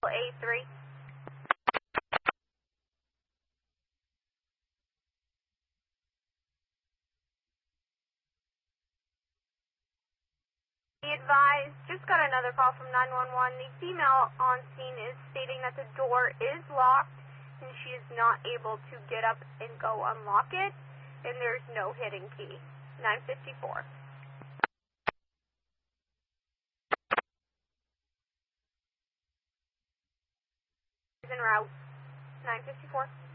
A3. Be advised, just got another call from 911. The female on scene is stating that the door is locked and she is not able to get up and go unlock it, and there's no hidden key. 954. En route. 954.